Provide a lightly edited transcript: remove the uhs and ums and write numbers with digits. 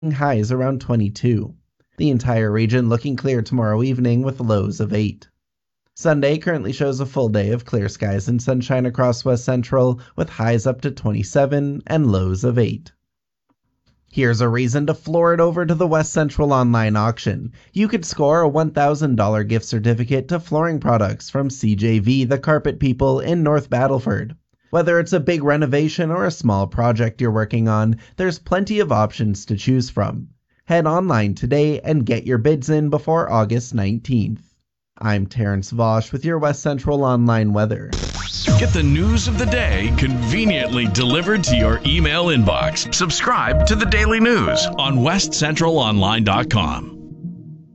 highs around 22. The entire region looking clear tomorrow evening with lows of 8. Sunday currently shows a full day of clear skies and sunshine across West Central with highs up to 27 and lows of 8. Here's a reason to floor it over to the West Central online auction. You could score a $1,000 gift certificate to flooring products from CJV The Carpet People in North Battleford. Whether it's a big renovation or a small project you're working on, there's plenty of options to choose from. Head online today and get your bids in before August 19th. I'm Terrence Vosch with your West Central Online weather. Get the news of the day conveniently delivered to your email inbox. Subscribe to the Daily News on westcentralonline.com.